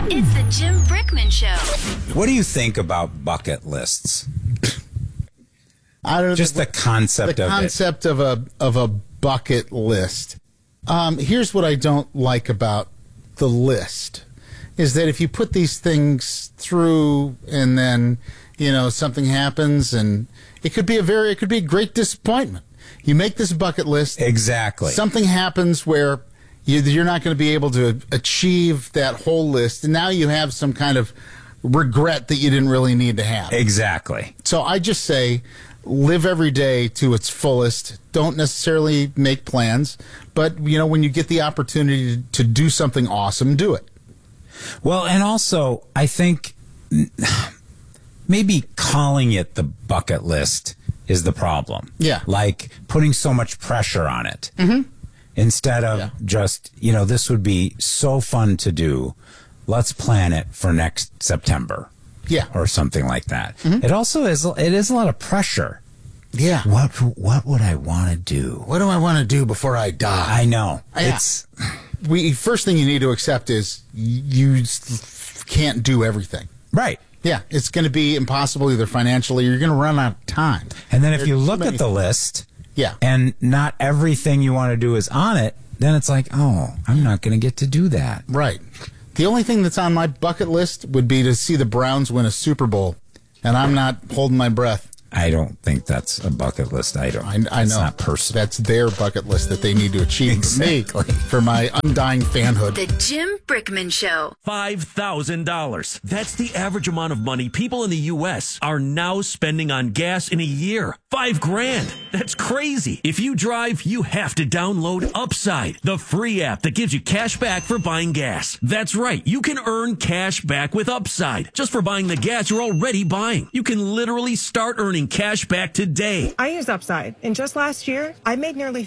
It's the Jim Brickman Show. What do you think about bucket lists? I don't know. Just the concept the of concept of a bucket list. Here's what I don't like about the list is that if you put these things through and then something happens and it could be a great disappointment. You make this bucket list. Exactly. Something happens where you're not going to be able to achieve that whole list, and now you have some kind of regret that you didn't really need to have. Exactly. So I just say, live every day to its fullest. Don't necessarily make plans, but when you get the opportunity to do something awesome, do it. Well, and also, I think maybe calling it the bucket list is the problem. Yeah. Like putting so much pressure on it. Mm-hmm. Instead of just, this would be so fun to do. Let's plan it for next September. Yeah. Or something like that. Mm-hmm. It is a lot of pressure. Yeah. What would I want to do? What do I want to do before I die? I know. Yeah. First thing you need to accept is you can't do everything. Right. Yeah. It's going to be impossible either financially or you're going to run out of time. And then if you look at the list, and not everything you want to do is on it, then it's like, oh, I'm not going to get to do that. Right. The only thing that's on my bucket list would be to see the Browns win a Super Bowl, and I'm not holding my breath. I don't think that's a bucket list item. I know. It's not personal. That's their bucket list that they need to achieve exactly. For my undying fanhood. The Jim Brickman Show. $5,000. That's the average amount of money people in the U.S. are now spending on gas in a year. $5,000. That's crazy. If you drive, you have to download Upside, the free app that gives you cash back for buying gas. That's right. You can earn cash back with Upside just for buying the gas you're already buying. You can literally start earning cash back today. I use Upside, and just last year, I made nearly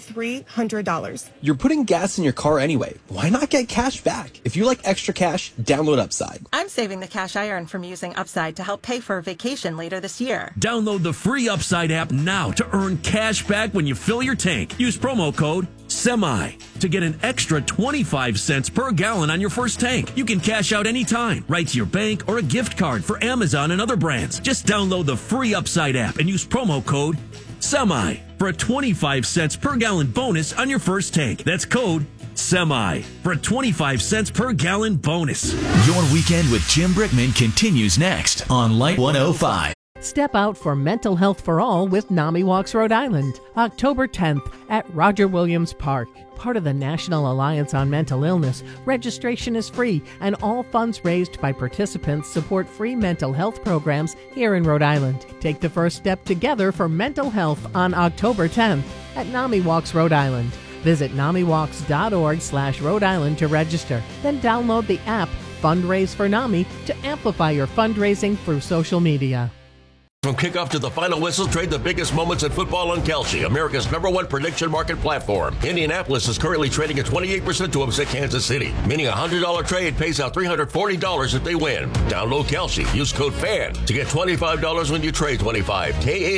$300. You're putting gas in your car anyway. Why not get cash back? If you like extra cash, download Upside. I'm saving the cash I earn from using Upside to help pay for a vacation later this year. Download the free Upside app now to earn cash back when you fill your tank. Use promo code SEMI to get an extra 25 cents per gallon on your first tank. You can cash out anytime, right to your bank or a gift card for Amazon and other brands. Just download the free Upside app and use promo code SEMI for a 25 cents per gallon bonus on your first tank. That's code SEMI for a 25 cents per gallon bonus. Your weekend with Jim Brickman continues next on Light 105. Step out for Mental Health for All with NAMI Walks Rhode Island, October 10th at Roger Williams Park. Part of the National Alliance on Mental Illness, registration is free and all funds raised by participants support free mental health programs here in Rhode Island. Take the first step together for mental health on October 10th at NAMI Walks Rhode Island. Visit NAMIWalks.org/Rhode Island to register. Then download the app Fundraise for NAMI to amplify your fundraising through social media. From kickoff to the final whistle, trade the biggest moments in football on Kalshi, America's #1 prediction market platform. Indianapolis is currently trading at 28% to upset Kansas City, meaning a $100 trade pays out $340 if they win. Download Kalshi. Use code FAN to get $25 when you trade 25.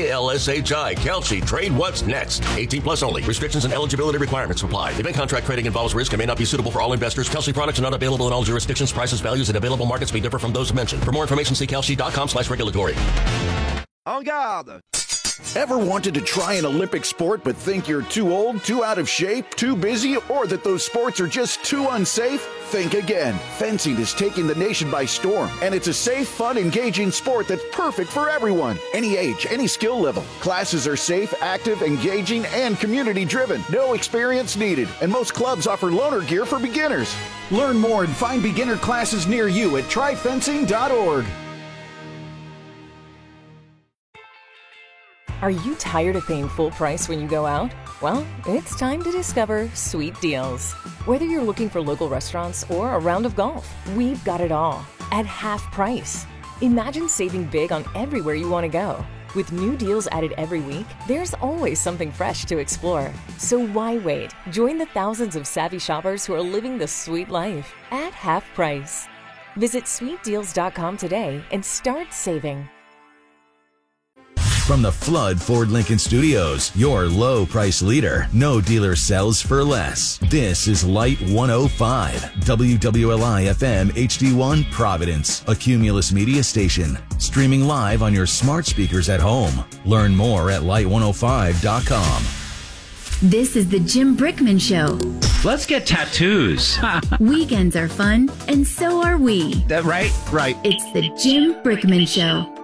KALSHI. Kalshi. Trade what's next. 18 plus only. Restrictions and eligibility requirements apply. Event contract trading involves risk and may not be suitable for all investors. Kalshi products are not available in all jurisdictions. Prices, values, and available markets may differ from those mentioned. For more information, see kalshi.com/regulatory. En garde! Ever wanted to try an Olympic sport but think you're too old, too out of shape, too busy, or that those sports are just too unsafe? Think again. Fencing is taking the nation by storm, and it's a safe, fun, engaging sport that's perfect for everyone. Any age, any skill level. Classes are safe, active, engaging, and community-driven. No experience needed, and most clubs offer loaner gear for beginners. Learn more and find beginner classes near you at tryfencing.org. Are you tired of paying full price when you go out? Well, it's time to discover Sweet Deals. Whether you're looking for local restaurants or a round of golf, we've got it all at half price. Imagine saving big on everywhere you want to go. With new deals added every week, there's always something fresh to explore. So why wait? Join the thousands of savvy shoppers who are living the sweet life at half price. Visit sweetdeals.com today and start saving. From the Flood Ford Lincoln Studios, your low price leader. No dealer sells for less. This is Light 105, WWLI FM HD1 Providence, a Cumulus media station. Streaming live on your smart speakers at home. Learn more at light105.com. This is the Jim Brickman Show. Let's get tattoos. Weekends are fun, and so are we. That right? Right. It's the Jim Brickman Show.